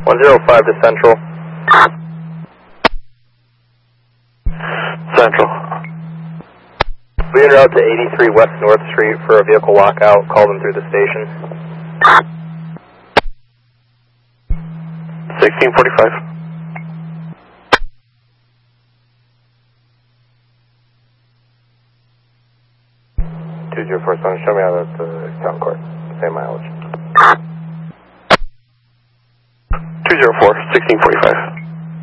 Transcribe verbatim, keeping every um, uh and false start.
one zero five to Central. Central. We entered out to eighty-three West North Street for a vehicle lockout. Call them through the station. sixteen forty-five. two zero four seven, show me out at the town court. Same mileage. two zero four, sixteen forty-five.